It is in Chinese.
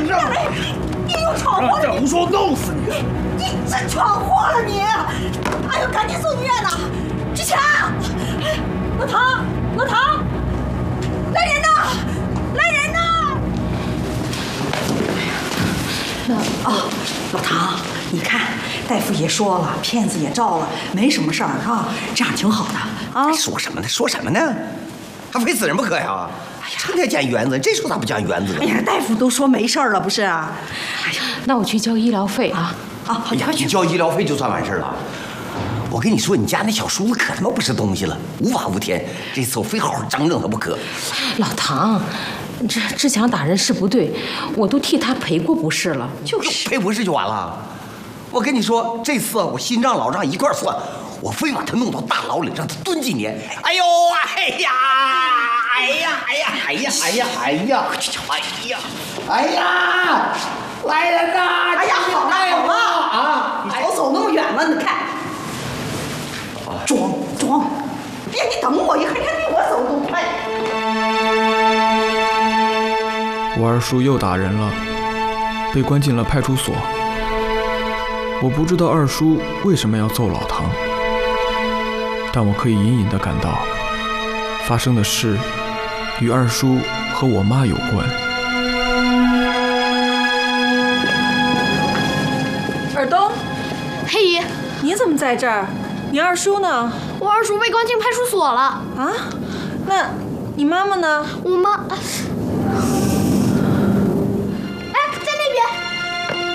让你又闯祸了！ 再胡说，弄死你！ 你真闯祸了你！哎呦，赶紧送医院呐！志强，老唐，老唐，来人呐！来人呐！老唐，你看大夫也说了，片子也照了，没什么事儿啊，这样挺好的啊。 说什么呢？说什么呢？还非死人不可呀！成天讲园子，这时候咋不讲园子呢？ 哎呀，大夫都说没事儿了，不是啊？哎呀， 那我去交医疗费啊！ 好， 哎呀，你交医疗费就算完事儿了。我跟你说，你家那小叔子可他妈不是东西了，无法无天。这次我非好好整整他不可。 老唐，这志强打人是不对，我都替他赔过不是了。 就是赔不是就完了。我跟你说，这次我新账老账一块算，我非把他弄到大牢里，让他蹲几年。哎呦，哎呀！哎呀！哎呀！哎呀！哎呀！哎呀！哎呀！来人呐！ 哎呀，好了好了啊！你少走那么远了，你看，装，别你等我一会儿，看比我走都快。 我二叔又打人了，被关进了派出所。我不知道二叔为什么要揍老唐，但我可以隐隐地感到，发生的事与二叔和我妈有关。 尔东， 黑姨， 你怎么在这儿？你二叔呢？ 我二叔被关进派出所了。 啊？那你妈妈呢？ 我妈